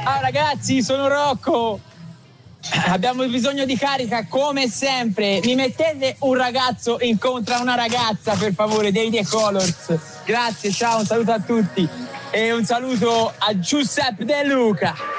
Ciao ragazzi, sono Rocco. Abbiamo bisogno di carica come sempre. Mi mettete un ragazzo incontra una ragazza, per favore, dei The Colors. Grazie, ciao, un saluto a tutti e un saluto a Giuseppe De Luca.